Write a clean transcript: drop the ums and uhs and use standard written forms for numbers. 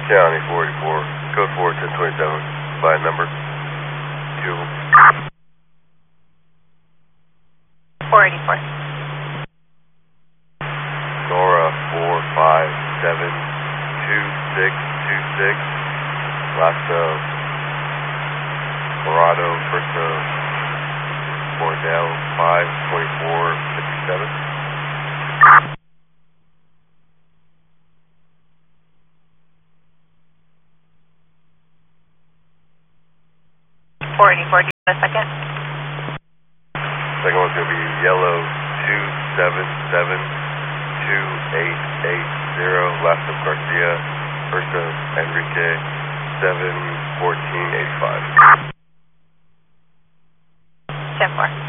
County 484, code 4, 1027, by number 2. 484. Nora 4572626, last of Morado, first of Cornell 52457. 484, do you have a second? Second one's going to be yellow 2772880, last of Garcia, first of Enrique 71485. 10-4.